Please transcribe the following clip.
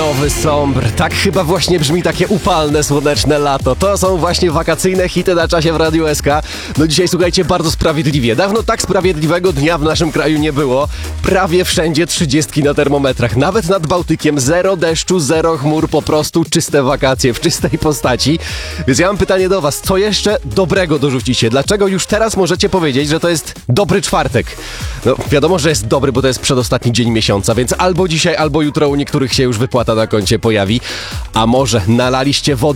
Nowy Sombr. Tak chyba właśnie brzmi takie upalne, słoneczne lato. To są właśnie wakacyjne hity na czasie w Radiu SK. No dzisiaj słuchajcie, bardzo sprawiedliwie. Dawno tak sprawiedliwego dnia w naszym kraju nie było. Prawie wszędzie 30 na termometrach. Nawet nad Bałtykiem 0 deszczu, 0 chmur, po prostu czyste wakacje w czystej postaci. Więc ja mam pytanie do was. Co jeszcze dobrego dorzucicie? Dlaczego już teraz możecie powiedzieć, że to jest dobry czwartek? No wiadomo, że jest dobry, bo to jest przedostatni dzień miesiąca, więc albo dzisiaj, albo jutro u niektórych się już wypłata na koncie pojawi. A może nalaliście wody